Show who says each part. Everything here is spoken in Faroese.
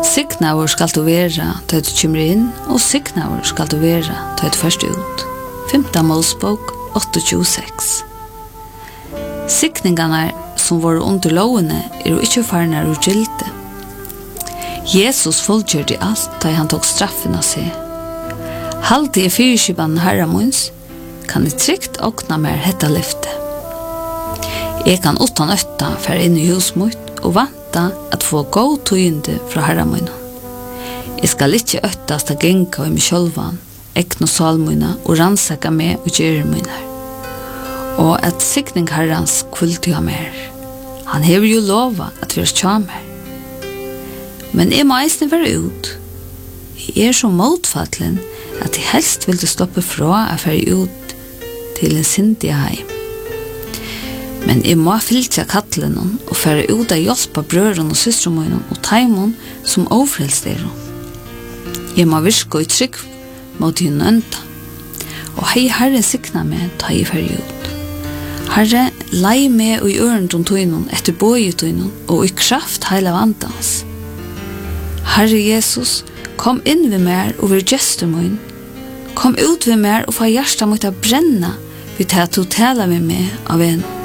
Speaker 1: Signaur skal du være til du kommer inn, og signaur skal du være til du først ut. 5. Mosebok 8:26. Signingarna som var under lovene jo ikke farne og gilde. Jesus fullgjørte alt da han tok straffen av seg. Halte i fyrskipan herramunds, kan jeg trygt åkna mer hetta lyfte. Jeg kan utan øtta fære inn i husmøyt og vanta at få god tøyende fra herramunna. Jeg skal ikke øttast av genka i meg sjølvan, ekno salmunna og ransaka meg og gjermunna. Og at sikning herrans kvulti av mer. Han hever jo lova at vi er tjamer. Men jeg må eisne være ut. Jeg så motfattelen at jeg helst ville stoppe fra å fære ut til en sindig heim. Men jeg må fylltja kattelen og fære ut av hjelpa brøren og systromøynen og taimon som overhelst er. Jeg må virke i trygg mot henne ønta. Og hei Herre sikna meg ta i fære ut. Herre, lei meg og i øren til tøynen etter bøyetøynen og i kraft heila vandans. Herre Jesus, kom inn ved meg og ved gestur min. Kom ut ved meg og få hjertet mot å brenne ved til at du taler med meg av en.